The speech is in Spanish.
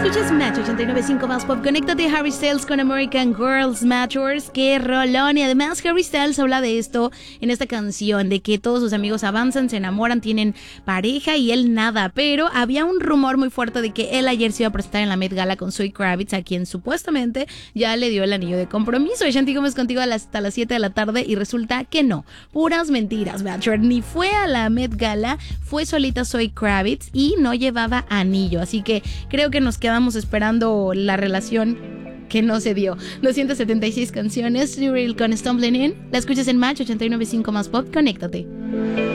Escuchas Match 89.5 más pop. Conéctate, Harry Styles con American Girls Matters. ¡Qué rolón! Y además Harry Styles habla de esto en esta canción, de que todos sus amigos avanzan, se enamoran, tienen pareja y él nada. Pero había un rumor muy fuerte de que él ayer se iba a presentar en la Met Gala con Zoe Kravitz, a quien supuestamente ya le dio el anillo de compromiso. Y Shanti Gómez contigo hasta las 7 de la tarde y resulta que no. Puras mentiras, Bachelor. Ni fue a la Met Gala, fue solita Zoe Kravitz y no llevaba anillo. Así que creo que nos quedamos esperando la relación que no se dio. 276 canciones, Cyril con Stumbling In. La escuchas en Match 89.5 más pop. Conéctate.